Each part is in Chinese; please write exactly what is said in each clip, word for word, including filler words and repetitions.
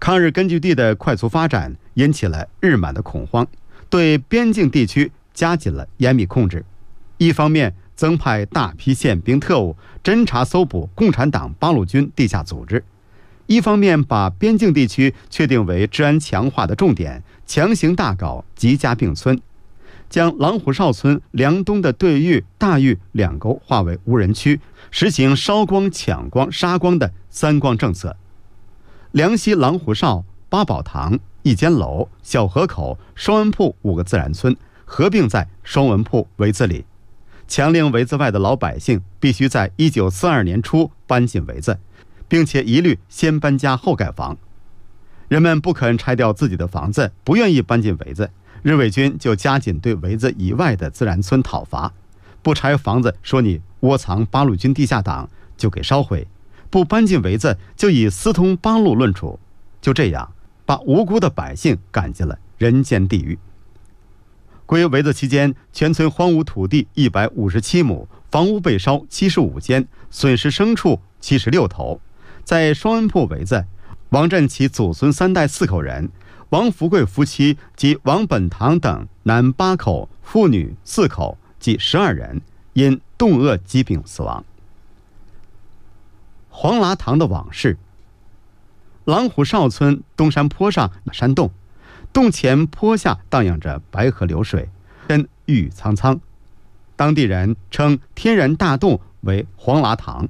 抗日根据地的快速发展引起了日满的恐慌，对边境地区加紧了严密控制。一方面增派大批宪兵特务侦查搜捕共产党八路军地下组织，一方面把边境地区确定为治安强化的重点，强行大搞集家并村，将狼虎哨村梁东的对峪、大峪两沟划为无人区，实行烧光、抢光、杀光的三光政策。梁西狼虎哨、八宝堂、一间楼、小河口、双文铺五个自然村合并在双文铺围子里，强令围子外的老百姓必须在一九四二年初搬进围子，并且一律先搬家后盖房。人们不肯拆掉自己的房子，不愿意搬进围子，日伪军就加紧对围子以外的自然村讨伐，不拆房子说你窝藏八路军地下党，就给烧毁；不搬进围子就以私通八路论处。就这样把无辜的百姓赶进了人间地狱。归围子期间，全村荒芜土地一百五十七亩，房屋被烧七十五间，损失牲畜七十六头。在双恩铺围子，王振其祖孙三代四口人，王福贵夫妻及王本堂等男八口，妇女四口，计十二人因冻饿疾病死亡。黄剌堂的往事。狼虎哨村东山坡上山洞，洞前坡下荡漾着白河流水，真郁郁苍苍。当地人称天然大洞为黄剌堂。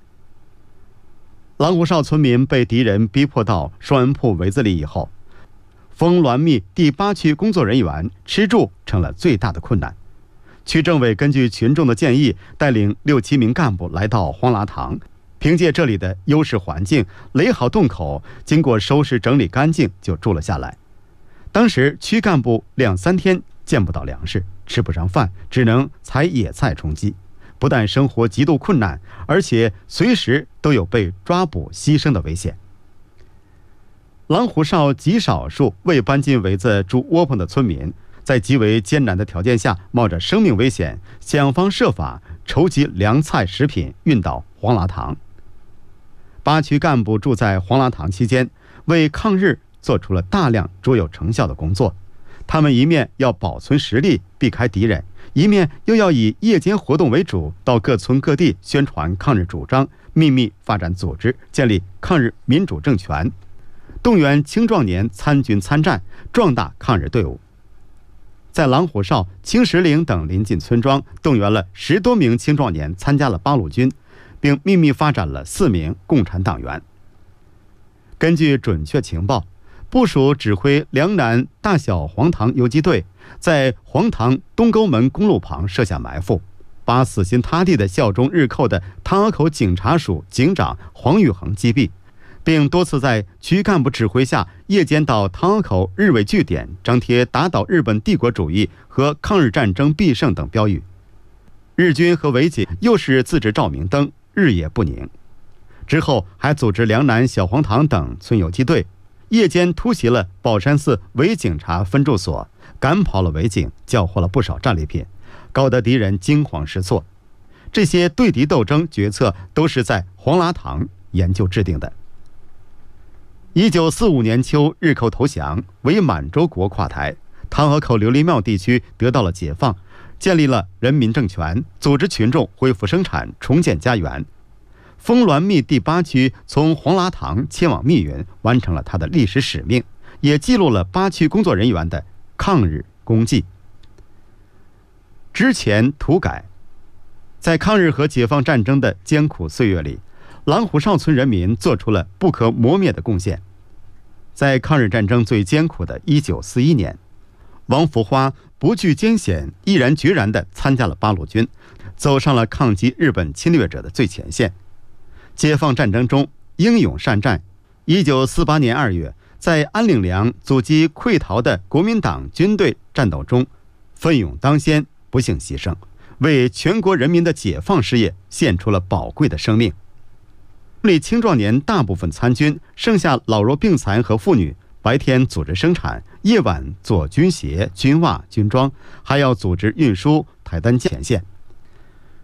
狼虎哨村民被敌人逼迫到双恩铺围子里以后，丰滦密第八区工作人员吃住成了最大的困难。区政委根据群众的建议，带领六七名干部来到黄剌堂，凭借这里的优势环境，垒好洞口，经过收拾整理干净，就住了下来。当时区干部两三天见不到粮食，吃不上饭，只能采野菜充饥，不但生活极度困难，而且随时都有被抓捕牺牲的危险。狼虎哨极少数未搬进围子住窝棚的村民，在极为艰难的条件下，冒着生命危险，想方设法筹集粮菜食品运到黄剌堂。八区干部住在黄剌堂期间，为抗日做出了大量卓有成效的工作。他们一面要保存实力，避开敌人，一面又要以夜间活动为主，到各村各地宣传抗日主张，秘密发展组织，建立抗日民主政权，动员青壮年参军参战，壮大抗日队伍。在狼虎哨、青石岭等邻近村庄，动员了十多名青壮年参加了八路军，并秘密发展了四名共产党员。根据准确情报，部署指挥梁南大小黄塘游击队在黄塘东沟门公路旁设下埋伏，把死心塌地的效忠日寇的汤河口警察署警长黄玉衡击毙，并多次在区干部指挥下夜间到汤河口日伪据点张贴打倒日本帝国主义和抗日战争必胜等标语。日军和伪警又是自制照明灯，日夜不宁。之后还组织梁南小黄塘等村游击队，夜间突袭了宝山寺伪警察分驻所，赶跑了伪警，缴获了不少战利品，搞得敌人惊慌失措。这些对敌斗争决策都是在黄剌堂研究制定的。一九四五年秋，日寇投降，伪满洲国垮台，汤河口琉璃庙地区得到了解放，建立了人民政权，组织群众恢复生产，重建家园。丰滦密第八区从黄剌堂迁往密云，完成了它的历史使命，也记录了八区工作人员的抗日功绩。之前土改。在抗日和解放战争的艰苦岁月里，狼虎哨村人民做出了不可磨灭的贡献。在抗日战争最艰苦的一九四一年，王福花不惧艰险，毅然决然地参加了八路军，走上了抗击日本侵略者的最前线。解放战争中英勇善战。一九四八年二月，在安岭梁阻击溃逃的国民党军队战斗中，奋勇当先，不幸牺牲，为全国人民的解放事业献出了宝贵的生命。村里青壮年大部分参军，剩下老弱病残和妇女，白天组织生产，夜晚做军鞋、军袜、军装，还要组织运输、抬担前线。